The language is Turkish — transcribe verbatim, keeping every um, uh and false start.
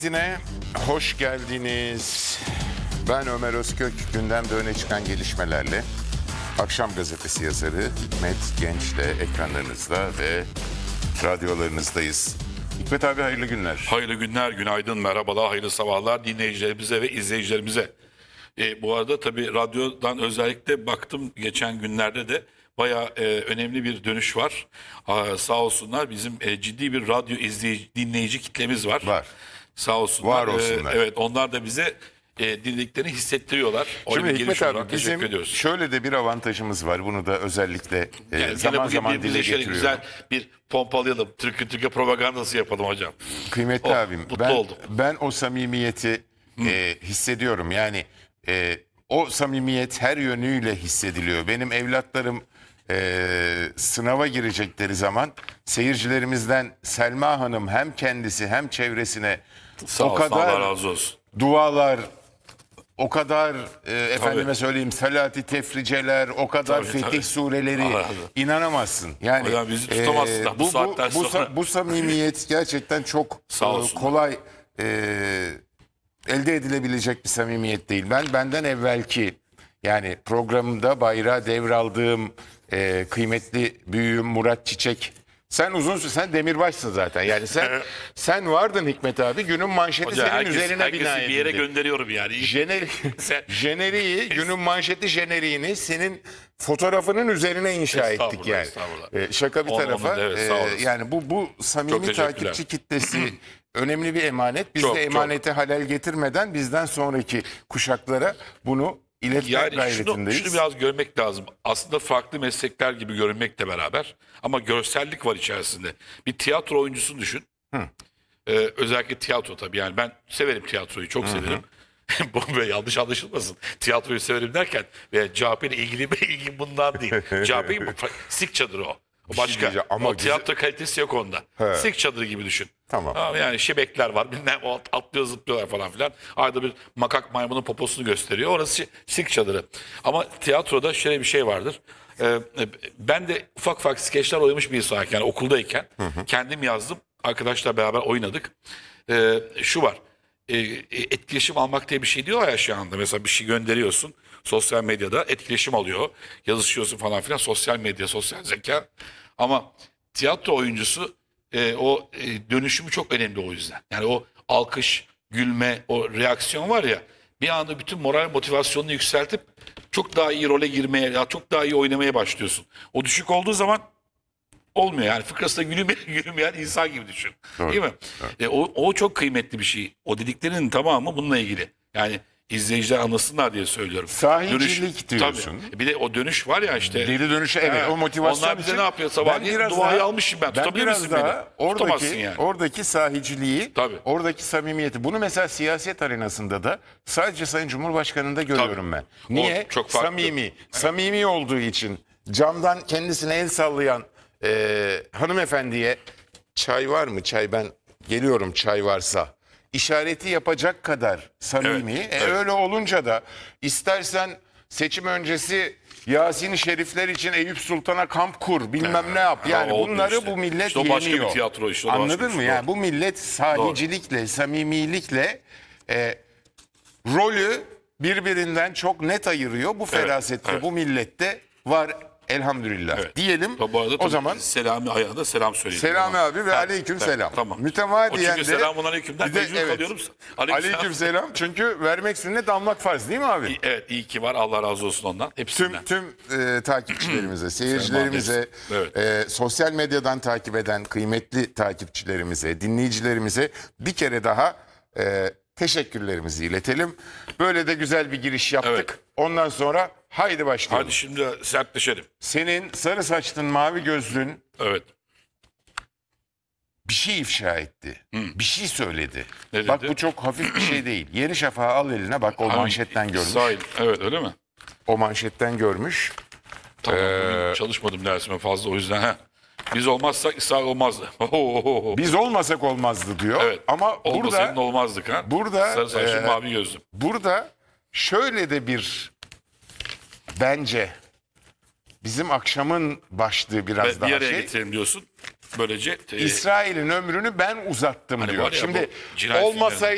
Yine hoş geldiniz. Ben Ömer Özkök, gündemde öne çıkan gelişmelerle Akşam Gazetesi yazarı Hikmet Genç'le ekranlarınızda ve radyolarınızdayız. Hikmet abi hayırlı günler. Hayırlı günler, günaydın, merhabalar, hayırlı sabahlar dinleyicilerimize ve izleyicilerimize. E, bu arada tabii radyodan özellikle baktım geçen günlerde de bayağı e, önemli bir dönüş var. Aa, sağ olsunlar bizim e, ciddi bir radyo izleyici, dinleyici kitlemiz var. Var. Sağ olsunlar. Var olsunlar. E, evet onlar da bize e, dinlediklerini hissettiriyorlar. O Şimdi bir Hikmet geliş abi olarak teşekkür bizim ediyoruz. şöyle de bir avantajımız var. Bunu da özellikle e, Yani zaman bugün zaman birbirimize dile şöyle getiriyorum. güzel bir pompalayalım. Türkiye Türkiye propagandası yapalım hocam. Kıymetli Oh, abim mutlu ben, oldum. ben o samimiyeti e, hissediyorum. Yani e, o samimiyet her yönüyle hissediliyor. Benim evlatlarım e, sınava girecekleri zaman seyircilerimizden Selma Hanım hem kendisi hem çevresine Sağ o olsun, kadar Allah razı olsun. dualar, o kadar e, efendime Tabii. söyleyeyim salati tefriceler, o kadar Tabii, fetih tabii. sureleri Allah Allah. inanamazsın. Yani Hocam bizi tutamazsın bu saatten bu, sonra. bu samimiyet gerçekten çok Sağ e, olsunlar. kolay e, elde edilebilecek bir samimiyet değil. Ben benden evvelki yani programımda bayrağı devraldığım e, kıymetli büyüğüm Murat Çiçek. Sen uzun süre sen demirbaşsın zaten. Yani sen sen vardın Hikmet abi. Günün manşeti Hocam senin herkes, üzerine herkesi bina bir yere edildi. gönderiyorum yani. Jeneri, Sen- jeneriği, günün manşeti jeneriğini senin fotoğrafının üzerine inşa ettik Estağfurullah, yani. estağfurullah. Ee, şaka bir Onun- tarafa. onun, evet, e, sağ olasın. yani bu bu Çok samimi teşekkürler. takipçi kitlesi önemli bir emanet. Biz Çok, de çok. emanete halel getirmeden bizden sonraki kuşaklara bunu iletmek Yani şunu, gayretindeyiz. şunu biraz görmek lazım. Aslında farklı meslekler gibi görünmekle beraber ama görsellik var içerisinde. Bir tiyatro oyuncusunu düşün. Ee, özellikle tiyatro tabii yani ben severim tiyatroyu, çok severim. Bu böyle yanlış anlaşılmasın. Tiyatroyu severim derken ve C H P'yle ilgili ilgim bundan değil. C H P'nin sik çadırı o. O şey başka. diyeceğim ama o güzel- tiyatro kalitesi yok onda. He. Sik çadırı gibi düşün. Tamam. Ama yani şebekler var. Bilmem o atlıyor zıplıyorlar falan filan. Arada bir makak maymunun poposunu gösteriyor. Orası sik çadırı. Ama tiyatroda şöyle bir şey vardır. Ee, ben de ufak ufak skeçler oynamış bir insan yani okuldayken. Kendim yazdım. Arkadaşlar beraber oynadık. Ee, şu var. E, etkileşim almak diye bir şey diyor ya şu anda. Mesela bir şey gönderiyorsun. Sosyal medyada etkileşim alıyor. Yazışıyorsun falan filan. Sosyal medya, sosyal zeka. Ama tiyatro oyuncusu e, o e, dönüşümü çok önemli o yüzden. Yani o alkış, gülme, o reaksiyon var ya bir anda bütün moral motivasyonunu yükseltip çok daha iyi role girmeye, ya çok daha iyi oynamaya başlıyorsun. O düşük olduğu zaman olmuyor yani fıkrasında gülümeyen, gülümeyen insan gibi düşün. Doğru. Değil mi? E, o, o çok kıymetli bir şey. O dediklerinin tamamı bununla ilgili. Yani izleyiciler anlasınlar diye söylüyorum. Sahicilik diyorsun. Tabii. Bir de o dönüş var ya işte. Deli dönüşü evet, He, o motivasyon onlar bize için ne yapıyor sabah ben diye biraz duayı daha- almışım ben. Ben Tutabilir biraz misin daha beni? oradaki, Tutamazsın yani. oradaki sahiciliği, Tabii. oradaki samimiyeti. Bunu mesela siyaset arenasında da sadece Sayın Cumhurbaşkanı'nda görüyorum ben. Niye? çok farklı. Samimi. Samimi olduğu için camdan kendisine el sallayan e, hanımefendiye çay var mı? Çay ben geliyorum çay varsa. İşareti yapacak kadar samimi. Evet, E, evet. Öyle olunca da istersen seçim öncesi Yasin-i Şerifler için Eyüp Sultan'a kamp kur bilmem ne yap. Yani oldu bunları işte. bu millet İşte o başka bir yeniyor. tiyatro işte, o da başka Anladın bir mı? şey. Yani bu millet sahicilikle, samimilikle e, rolü birbirinden çok net ayırıyor. Bu ferasette evet. bu millette var elhamdülillah. Evet. Diyelim Bu arada o tabii zaman Selami Ay'a da selam söyleyeyim. Selami Tamam. abi ve Ha, aleyküm evet, selam. Tamam. Mütemadiyen O çünkü de selamun aleykümden bir de- mecbur evet. kalıyorum. Aleyküm, Aleyküm selam. Çünkü vermek sünnet almak farz değil mi abi? Evet iyi ki var. Allah razı olsun ondan. Hepsinden. Tüm tüm e, takipçilerimize, seyircilerimize, Evet. e, sosyal medyadan takip eden kıymetli takipçilerimize, dinleyicilerimize bir kere daha e, teşekkürlerimizi iletelim. Böyle de güzel bir giriş yaptık. Evet. Ondan sonra haydi başlayalım. Hadi şimdi sertleşelim. Senin sarı saçlın, mavi gözlün Evet. bir şey ifşa etti. Bir şey söyledi. Ne Bak dedi? bu çok hafif bir şey değil. Yeni Şafak'ı al eline bak o manşetten görmüş. İsrail. Evet öyle mi? O manşetten görmüş. Tamam. Ee, bugün çalışmadım dersime fazla o yüzden. Ha. Biz olmazsak İsrail olmazdı. Biz olmasak olmazdı diyor. Evet. Ama Olmasaydın burada olmazdık ha. burada, Sarı saçlı e, mavi gözlüm. burada şöyle de bir bence bizim akşamın başlığı biraz Ve daha bir araya şey. getirelim diyorsun. Böylece e, İsrail'in ömrünü ben uzattım Hani diyor. var ya, Şimdi bu cinayet olmasaydı